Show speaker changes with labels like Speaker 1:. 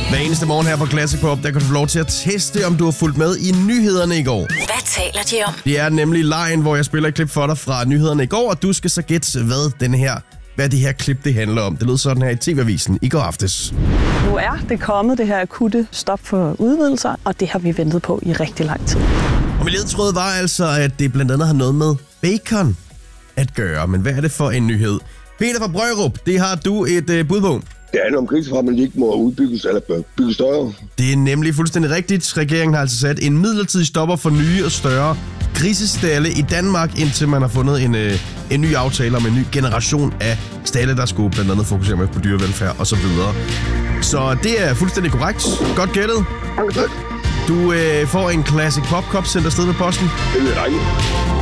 Speaker 1: Hver eneste morgen her på Classic Pop, der kan du få lov til at teste, om du har fulgt med i nyhederne i går.
Speaker 2: Hvad taler de om?
Speaker 1: Det er nemlig lejen, hvor jeg spiller et klip for dig fra nyhederne i går, og du skal så gætte, hvad det her klip det handler om. Det lød sådan her i TV-avisen i går aftes.
Speaker 3: Nu er det kommet, det her akutte stop for udvidelser, og det har vi ventet på i rigtig lang tid.
Speaker 1: Og min ledetråd var altså, at det blandt andet har noget med bacon at gøre. Men hvad er det for en nyhed? Peter fra Brørup, det har du et bud på.
Speaker 4: Det handler om grisefar, man ikke må udbygges eller bygge større.
Speaker 1: Det er nemlig fuldstændig rigtigt. Regeringen har altså sat en midlertidig stopper for nye og større grisestalle i Danmark, indtil man har fundet en ny aftale om en ny generation af stalle, der skulle blandt andet fokusere med på dyrevelfærd og så videre. Så det er fuldstændig korrekt. Godt gættet.
Speaker 4: Tak.
Speaker 1: Du får en Classic Pop Cup sendt afsted med posten.
Speaker 4: Det er dejligt.